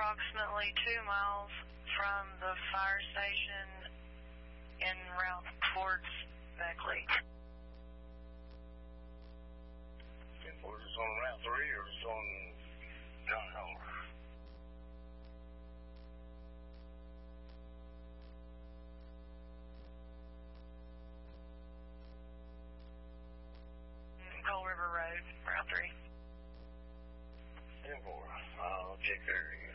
approximately 2 miles from the fire station en route towards Beckley. 10-4, is this on Route 3 or is this on John Heller? Coal River Road, Route 3. 10-4, I'll check there again.